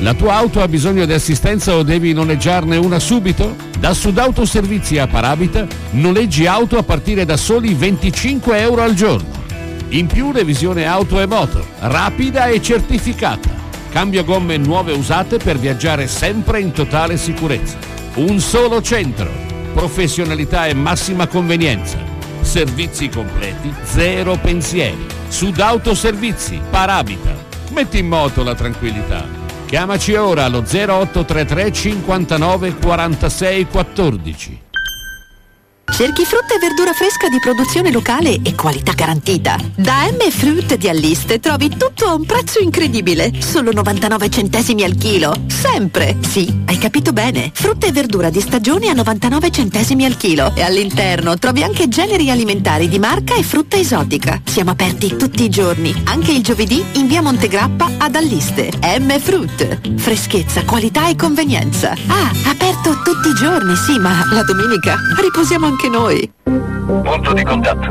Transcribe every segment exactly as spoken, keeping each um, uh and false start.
La tua auto ha bisogno di assistenza o devi noleggiarne una subito? Da Sudauto Servizi a Paravita noleggi auto a partire da soli venticinque euro al giorno. In più revisione auto e moto, rapida e certificata. Cambio gomme nuove e usate per viaggiare sempre in totale sicurezza. Un solo centro, professionalità e massima convenienza. Servizi completi, zero pensieri. Sudauto Servizi, Paravita. Metti in moto la tranquillità. Chiamaci ora allo zero otto tre tre cinquantanove quarantasei quattordici. Cerchi frutta e verdura fresca di produzione locale e qualità garantita. Da M Fruit di Alliste trovi tutto a un prezzo incredibile. Solo novantanove centesimi al chilo. Sempre! Sì, hai capito bene. Frutta e verdura di stagione a novantanove centesimi al chilo. E all'interno trovi anche generi alimentari di marca e frutta esotica. Siamo aperti tutti i giorni, anche il giovedì in via Montegrappa ad Alliste. M Fruit. Freschezza, qualità e convenienza. Ah, aperto tutti i giorni, sì, ma la domenica riposiamo anche noi. Punto di contatto.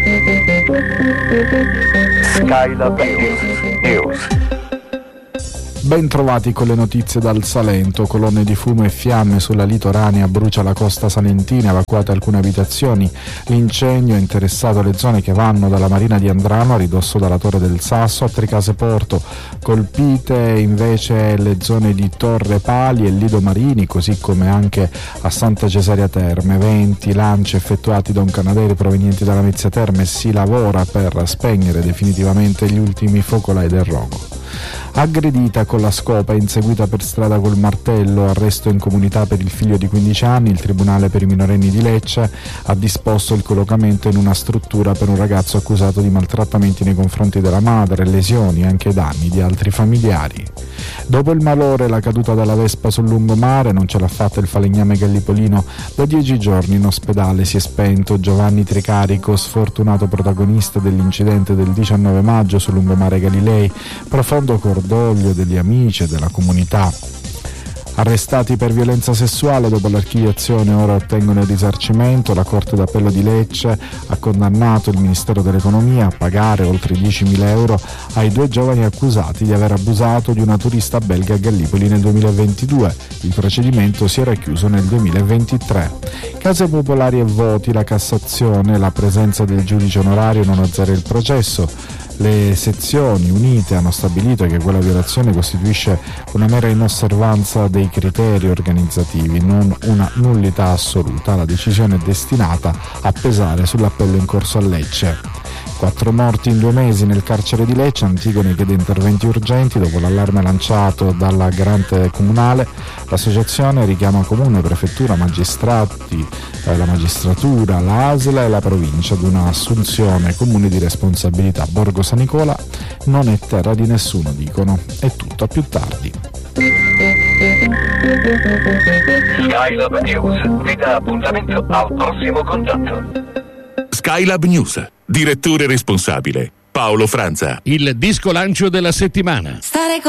Skylab News. Ben trovati con le notizie dal Salento. Colonne di fumo e fiamme sulla litoranea, brucia la costa salentina, evacuate alcune abitazioni. L'incendio ha interessato le zone che vanno dalla Marina di Andrano a ridosso dalla Torre del Sasso a Tricase Porto. Colpite invece le zone di Torre Pali e Lido Marini, così come anche a Santa Cesaria Terme. Venti lanci effettuati da un Canadair provenienti dalla Mezzia Terme. Si lavora per spegnere definitivamente gli ultimi focolai del rogo. Aggredita con la scopa e inseguita per strada col martello, arresto in comunità per il figlio di quindici anni. Il Tribunale per i minorenni di Lecce ha disposto il collocamento in una struttura per un ragazzo accusato di maltrattamenti nei confronti della madre, lesioni e anche danni di altri familiari. Dopo il malore, la caduta della Vespa sul lungomare, non ce l'ha fatta il falegname gallipolino. Da dieci giorni in ospedale si è spento Giovanni Tricarico, sfortunato protagonista dell'incidente del diciannove maggio sul lungomare Galilei. Profondo cordoglio degli amici e della comunità. Arrestati per violenza sessuale, dopo l'archiviazione ora ottengono il risarcimento. La Corte d'Appello di Lecce ha condannato il Ministero dell'Economia a pagare oltre diecimila euro ai due giovani accusati di aver abusato di una turista belga a Gallipoli nel duemilaventidue. Il procedimento si era chiuso nel duemilaventitré. Case popolari e voti, la Cassazione, la presenza del giudice onorario non azzera il processo. Le sezioni unite hanno stabilito che quella violazione costituisce una mera inosservanza dei criteri organizzativi, non una nullità assoluta. La decisione è destinata a pesare sull'appello in corso a Lecce. Quattro morti in due mesi nel carcere di Lecce. Antigone chiede interventi urgenti dopo l'allarme lanciato dalla garante comunale. L'associazione richiama comune, prefettura, magistrati, eh, la magistratura, la A S L e la provincia ad una assunzione comune di responsabilità. Borgo San Nicola non è terra di nessuno, dicono. È tutto, a più tardi. Skylab News vi dà appuntamento al prossimo contatto. Skylab News, direttore responsabile Paolo Franza. Il disco lancio della settimana. Stare